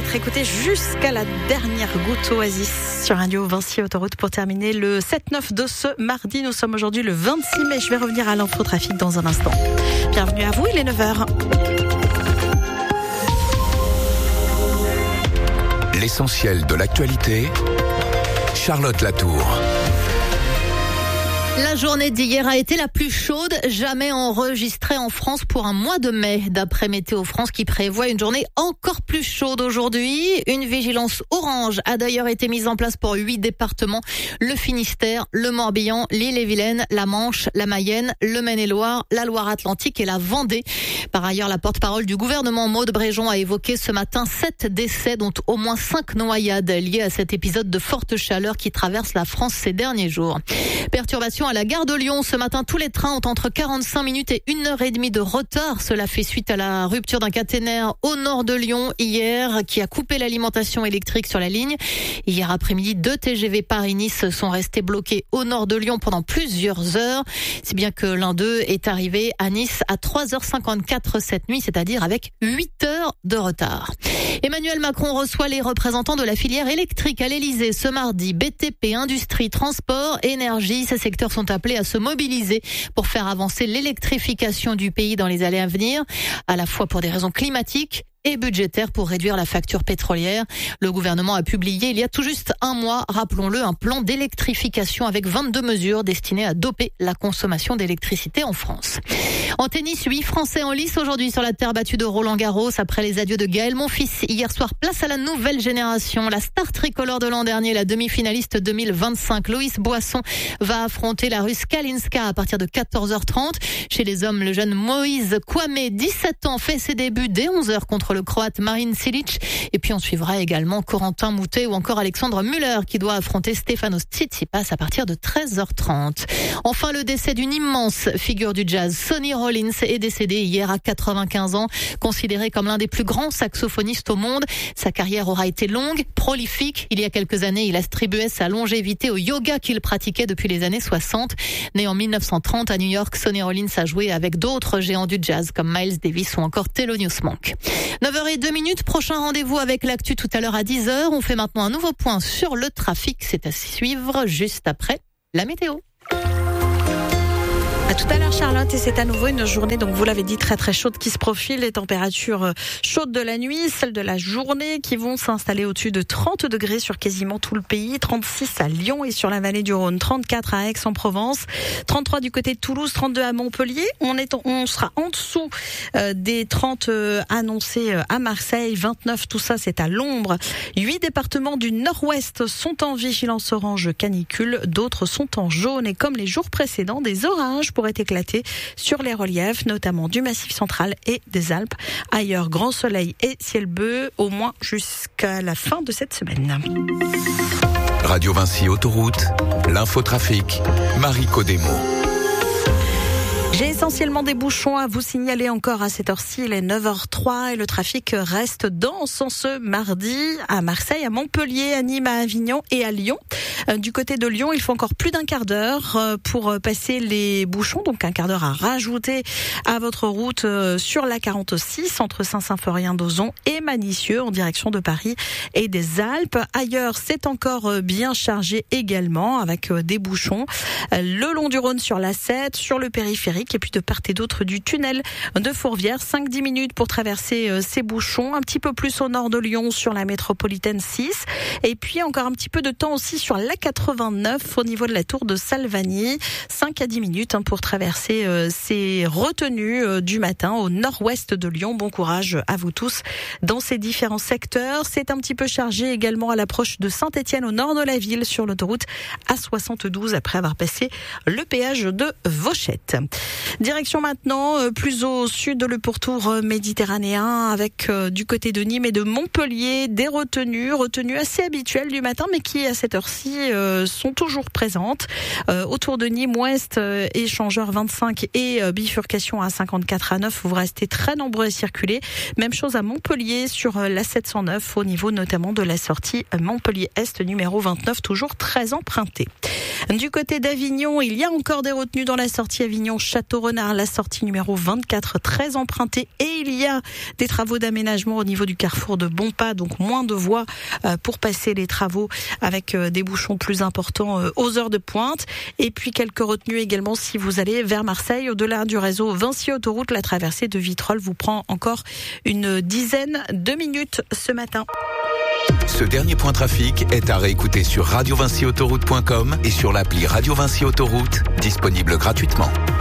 être écouté jusqu'à la dernière goutte. Oasis sur Radio Vinci Autoroute pour terminer le 7-9 de ce mardi. Nous sommes aujourd'hui le 26 mai. Je vais revenir à l'infotrafic dans un instant. Bienvenue à vous, il est 9h. L'essentiel de l'actualité, Charlotte Latour. La journée d'hier a été la plus chaude jamais enregistrée en France pour un mois de mai, d'après Météo France qui prévoit une journée encore plus chaude aujourd'hui. Une vigilance orange a d'ailleurs été mise en place pour 8 départements, le Finistère, le Morbihan, l'Ille-et-Vilaine, la Manche, la Mayenne, le Maine-et-Loire, la Loire-Atlantique et la Vendée. Par ailleurs, la porte-parole du gouvernement Maude Bréjon a évoqué ce matin 7 décès, dont au moins 5 noyades liées à cet épisode de forte chaleur qui traverse la France ces derniers jours. Perturbation à la gare de Lyon. Ce matin, tous les trains ont entre 45 minutes et 1h30 de retard. Cela fait suite à la rupture d'un caténaire au nord de Lyon hier qui a coupé l'alimentation électrique sur la ligne. Hier après-midi, 2 TGV Paris-Nice sont restés bloqués au nord de Lyon pendant plusieurs heures. Si bien que l'un d'eux est arrivé à Nice à 3h54 cette nuit, c'est-à-dire avec 8 heures de retard. Emmanuel Macron reçoit les représentants de la filière électrique à l'Elysée ce mardi. BTP, industrie, transport, énergie, ces secteurs sont appelés à se mobiliser pour faire avancer l'électrification du pays dans les années à venir, à la fois pour des raisons climatiques et budgétaire pour réduire la facture pétrolière. Le gouvernement a publié il y a tout juste un mois, rappelons-le, un plan d'électrification avec 22 mesures destinées à doper la consommation d'électricité en France. En tennis, 8 Français en lice aujourd'hui sur la terre battue de Roland-Garros après les adieux de Gaël Monfils. Hier soir, place à la nouvelle génération. La star tricolore de l'an dernier, la demi-finaliste 2025, Loïs Boisson, va affronter la Russe Kalinska à partir de 14h30. Chez les hommes, le jeune Moïse Kwame, 17 ans, fait ses débuts dès 11h contre le Croate Marin Cilic. Et puis on suivra également Corentin Moutet ou encore Alexandre Müller qui doit affronter Stefanos Tsitsipas à partir de 13h30. Enfin, le décès d'une immense figure du jazz, Sonny Rollins, est décédé hier à 95 ans. Considéré comme l'un des plus grands saxophonistes au monde, sa carrière aura été longue, prolifique. Il y a quelques années, il attribuait sa longévité au yoga qu'il pratiquait depuis les années 60. Né en 1930 à New York, Sonny Rollins a joué avec d'autres géants du jazz comme Miles Davis ou encore Thelonious Monk. 9h02, prochain rendez-vous avec l'actu tout à l'heure à 10h. On fait maintenant un nouveau point sur le trafic. C'est à suivre juste après la météo. À tout à l'heure Charlotte, et c'est à nouveau une journée, donc vous l'avez dit, très très chaude qui se profile. Les températures chaudes de la nuit, celles de la journée qui vont s'installer au-dessus de 30 degrés sur quasiment tout le pays. 36 à Lyon et sur la vallée du Rhône, 34 à Aix-en-Provence, 33 du côté de Toulouse, 32 à Montpellier. On sera en dessous des 30 annoncés à Marseille, 29, tout ça c'est à l'ombre. 8 départements du nord-ouest sont en vigilance orange canicule, d'autres sont en jaune et comme les jours précédents, des orages pourrait éclater sur les reliefs, notamment du Massif central et des Alpes. Ailleurs, grand soleil et ciel bleu, au moins jusqu'à la fin de cette semaine. Radio Vinci Autoroute, l'infotrafic, Marie Codemo. J'ai essentiellement des bouchons à vous signaler encore à cette heure-ci. Il est 9h03 et le trafic reste dense en ce mardi à Marseille, à Montpellier, à Nîmes, à Avignon et à Lyon. Du côté de Lyon, il faut encore plus d'un quart d'heure pour passer les bouchons. Donc un quart d'heure à rajouter à votre route sur la 46 entre Saint-Symphorien d'Ozon et Manicieux en direction de Paris et des Alpes. Ailleurs, c'est encore bien chargé également avec des bouchons le long du Rhône sur l'A7, sur le périphérique et puis de part et d'autre du tunnel de Fourvière. 5-10 minutes pour traverser ces bouchons. Un petit peu plus au nord de Lyon sur la métropolitaine 6. Et puis encore un petit peu de temps aussi sur la 89 au niveau de la tour de Salvani. 5 à 10 minutes pour traverser ces retenues du matin au nord-ouest de Lyon. Bon courage à vous tous dans ces différents secteurs. C'est un petit peu chargé également à l'approche de Saint-Étienne au nord de la ville sur l'autoroute A72 après avoir passé le péage de Vauchette. Direction maintenant plus au sud, le pourtour méditerranéen avec du côté de Nîmes et de Montpellier des retenues assez habituelles du matin mais qui à cette heure-ci sont toujours présentes. Autour de Nîmes ouest, échangeur 25 et bifurcation à 54 à 9, vous restez très nombreux à circuler. Même chose à Montpellier sur la 709 au niveau notamment de la sortie Montpellier-Est numéro 29, toujours très emprunté. Du côté d'Avignon, il y a encore des retenues dans la sortie Avignon-Château Château-Renard, la sortie numéro 24, très empruntée. Et il y a des travaux d'aménagement au niveau du carrefour de Bonpas, donc moins de voies pour passer les travaux avec des bouchons plus importants aux heures de pointe. Et puis quelques retenues également si vous allez vers Marseille. Au-delà du réseau Vinci Autoroute, la traversée de Vitrolles vous prend encore une dizaine de minutes ce matin. Ce dernier point trafic est à réécouter sur radiovinciautoroute.com et sur l'appli Radio Vinci Autoroute, disponible gratuitement.